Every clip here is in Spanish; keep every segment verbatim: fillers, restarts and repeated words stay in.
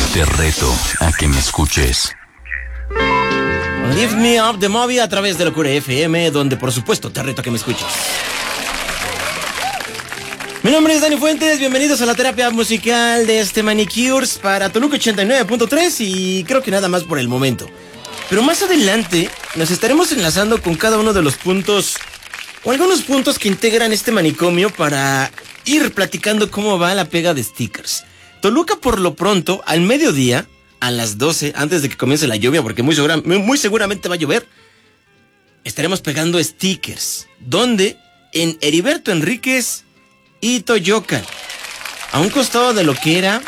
Te reto a que me escuches. Lift Me Up de Moby a través de Locura F M, donde por supuesto te reto a que me escuches. Mi nombre es Dani Fuentes, bienvenidos a la terapia musical de este Manicures para Toluca ochenta y nueve punto tres y creo que nada más por el momento. Pero más adelante nos estaremos enlazando con cada uno de los puntos o algunos puntos que integran este manicomio para ir platicando cómo va la pega de stickers. Toluca por lo pronto, al mediodía, a las doce, antes de que comience la lluvia, porque muy, segura, muy seguramente va a llover, estaremos pegando stickers. ¿Dónde? En Heriberto Enríquez y Toyocan, a un costado de lo que era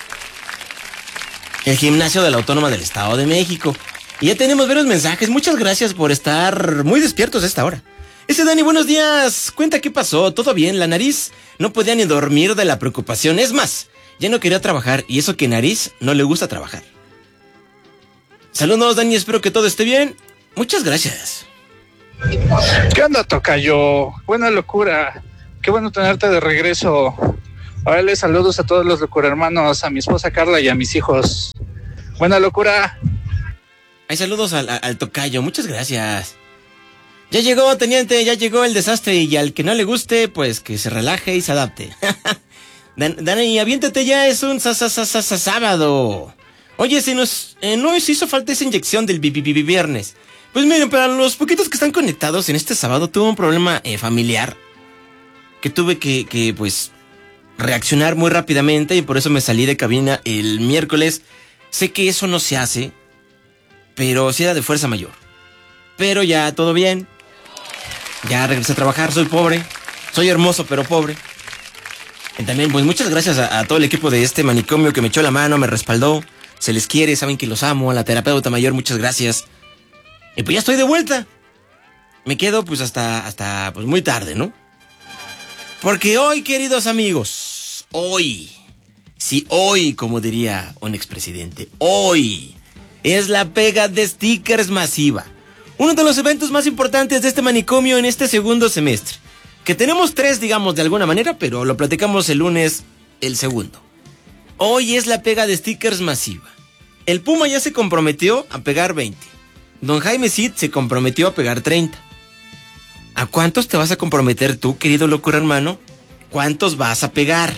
el gimnasio de la Autónoma del Estado de México. Y ya tenemos varios mensajes. Muchas gracias por estar muy despiertos a esta hora. Ese Dani, buenos días. Cuenta qué pasó. ¿Todo bien? La nariz no podía ni dormir de la preocupación. Es más, ya no quería trabajar. Y eso que nariz no le gusta trabajar. Saludos, Dani. Espero que todo esté bien. Muchas gracias. ¿Qué onda, tocayo? Buena locura. Qué bueno tenerte de regreso. Ahora les saludos a todos los locura hermanos, a mi esposa Carla y a mis hijos. Buena locura. Hay saludos al, al tocayo. Muchas gracias. Ya llegó, teniente, ya llegó el desastre y al que no le guste, pues que se relaje y se adapte. Dani, aviéntate ya, es un sa, sa, sa, sa, sa, sábado. Oye, si nos, eh, no nos hizo falta esa inyección del bi, bi, bi, viernes. Pues miren, para los poquitos que están conectados en este sábado, tuve un problema eh, familiar que tuve que, que, pues, reaccionar muy rápidamente y por eso me salí de cabina el miércoles. Sé que eso no se hace, pero sí era de fuerza mayor. Pero ya, todo bien. Ya regresé a trabajar, soy pobre. Soy hermoso, pero pobre. Y también, pues, muchas gracias a, a todo el equipo de este manicomio que me echó la mano, me respaldó. Se les quiere, saben que los amo. A la terapeuta mayor, muchas gracias. Y pues ya estoy de vuelta. Me quedo, pues, hasta, hasta pues, muy tarde, ¿no? Porque hoy, queridos amigos, hoy, sí, hoy, como diría un expresidente, hoy es la pega de stickers masiva. Uno de los eventos más importantes de este manicomio en este segundo semestre. Que tenemos tres, digamos, de alguna manera, pero lo platicamos el lunes, el segundo. Hoy es la pega de stickers masiva. El Puma ya se comprometió a pegar veinte. Don Jaime Cid se comprometió a pegar treinta. ¿A cuántos te vas a comprometer tú, querido locura hermano? ¿Cuántos vas a pegar?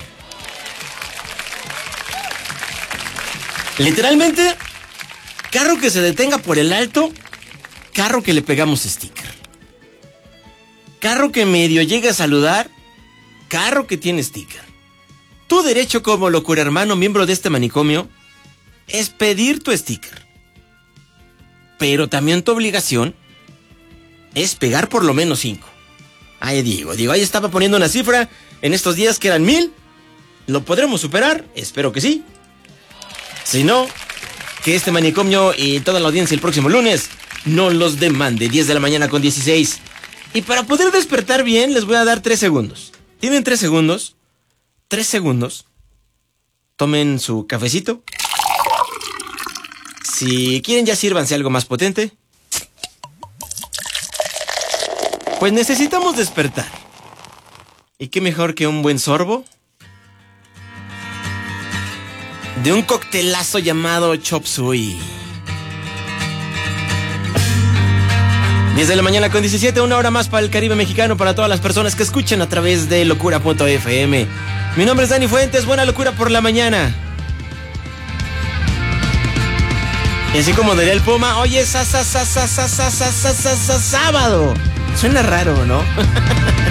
Literalmente, carro que se detenga por el alto, carro que le pegamos sticker. Carro que medio llegue a saludar, carro que tiene sticker. Tu derecho como locura hermano, miembro de este manicomio, es pedir tu sticker. Pero también tu obligación es pegar por lo menos cinco. Ay, Diego, Diego, ahí estaba poniendo una cifra en estos días que eran mil. ¿Lo podremos superar? Espero que sí. Si no, que este manicomio y toda la audiencia el próximo lunes no los demande. diez de la mañana con dieciséis. Y para poder despertar bien, les voy a dar tres segundos. ¿Tienen tres segundos? Tres segundos. Tomen su cafecito. Si quieren, ya sírvanse algo más potente. Pues necesitamos despertar. ¿Y qué mejor que un buen sorbo de un coctelazo llamado Chop Suey? diez de la mañana con diecisiete, una hora más para el Caribe mexicano, para todas las personas que escuchan a través de locura punto f m. Mi nombre es Dani Fuentes, buena locura por la mañana. Y así como diría el Puma, oye, es sábado. Suena raro, ¿no?